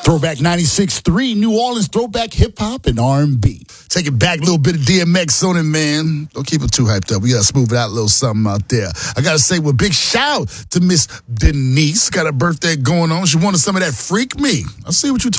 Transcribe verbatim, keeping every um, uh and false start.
Throwback ninety-six point three, New Orleans throwback hip-hop and R and B. Take it back, a little bit of D M X on it, man. Don't keep it too hyped up. We got to smooth it out a little something out there. I got to say, well, big shout out to Miss Denise. Got a birthday going on. She wanted some of that Freak Me. I see what you're talking